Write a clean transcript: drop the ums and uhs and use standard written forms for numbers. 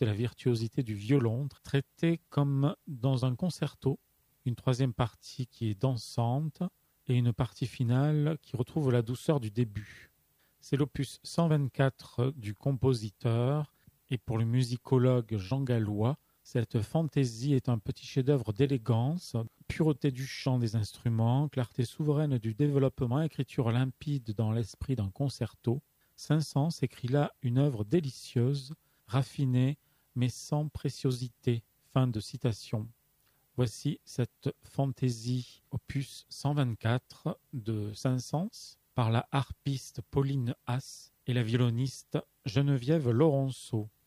de la virtuosité du violon, traité comme dans un concerto, une troisième partie qui est dansante et une partie finale qui retrouve la douceur du début. C'est l'opus 124 du compositeur et pour le musicologue Jean Gallois, cette fantaisie est un petit chef-d'œuvre d'élégance, pureté du chant des instruments, clarté souveraine du développement, écriture limpide dans l'esprit d'un concerto. Saint-Saëns écrit là une œuvre délicieuse, raffinée, mais sans préciosité. Fin de citation. Voici cette fantaisie opus 124 de Saint-Saëns par la harpiste Pauline Haas et la violoniste Geneviève Laurenceau.